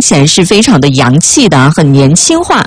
起来是非常的洋气的，很年轻化。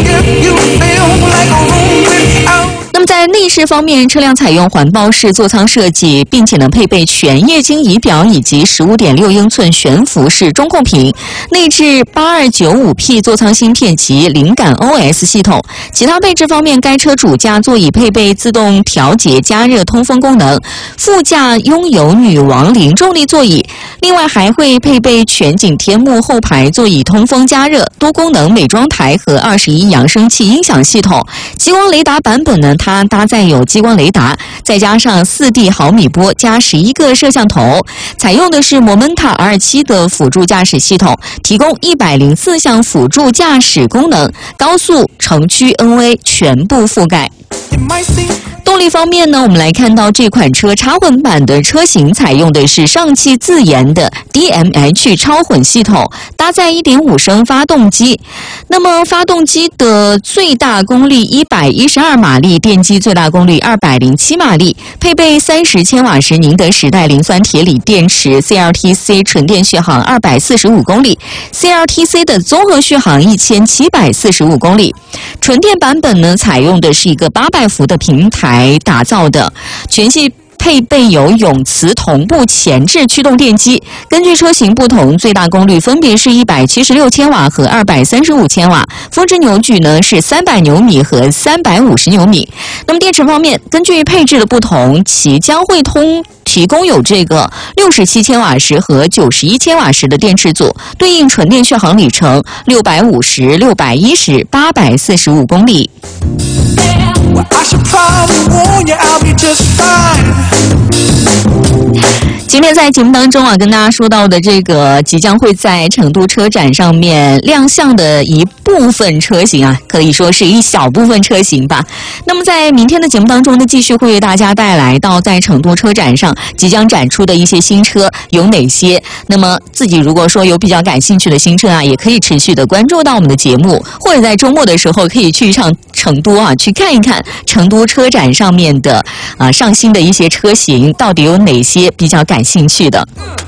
那么在内饰方面，车辆采用环抱式座舱设计，并且呢配备全液晶仪表以及 15.6 英寸悬浮式中控屏，内置 8295P 座舱芯片及灵感 OS 系统。其他配置方面，该车主驾座椅配备自动调节加热通风功能，副驾拥有女王零重力座椅，另外还会配备全景天幕后排座椅通风加热、多功能美妆台和21扬声器音响系统。激光雷达版本呢，它搭载有激光雷达，再加上 4D 毫米波加11个摄像头，采用的是 Momenta R7 的辅助驾驶系统，提供104项辅助驾驶功能，高速、城区 NA 全部覆盖。动力方面呢，我们来看到这款车插混版的车型采用的是上汽自研的 DMH 超混系统，搭载 1.5 升发动机。那么发动机的最大功率112马力，电机最大功率207马力，配备30千瓦时宁德时代磷酸铁锂电池 CLTC 纯电续航245公里 ，CLTC 的综合续航1745公里。纯电版本呢，采用的是一个800伏的平台打造的，全系配备有永磁同步前置驱动电机，根据车型不同，最大功率分别是176千瓦和235千瓦，峰值扭矩呢是300牛米和350牛米。那么电池方面，根据配置的不同，其将会提供有这个67千瓦时和91千瓦时的电池组，对应纯电续航里程650、610、845公里。今天在节目当中啊，跟大家说到的这个即将会在成都车展上面亮相的一部分车型啊，可以说是一小部分车型吧。那么在明天的节目当中呢，继续会为大家带来到在成都车展上即将展出的一些新车有哪些。那么自己如果说有比较感兴趣的新车啊，也可以持续的关注到我们的节目，或者在周末的时候可以去上成都啊，去看一看成都车展上面的上新的一些车型到底有哪些比较感兴趣的。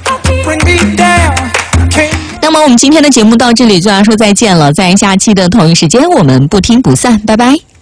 那么我们今天的节目到这里就要说再见了，在下期的同一时间我们不听不散，拜拜。